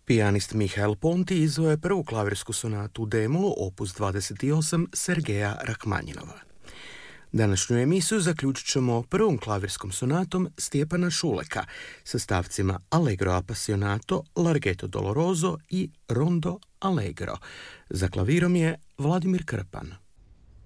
Pijanist Mihael Ponti izveo je prvu klavirsku sonatu u D-molu opus 28 Sergeja Rahmanjinova. Današnju emisiju zaključit ćemo prvom klavirskom sonatom Stjepana Šuleka sa stavcima Allegro appassionato, Larghetto doloroso i Rondo allegro. Za klavirom je Vladimir Krpan.